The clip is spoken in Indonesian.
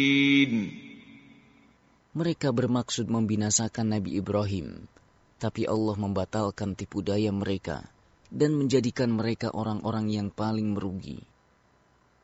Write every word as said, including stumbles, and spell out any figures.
Mereka bermaksud membinasakan Nabi Ibrahim, tapi Allah membatalkan tipu daya mereka dan menjadikan mereka orang-orang yang paling merugi.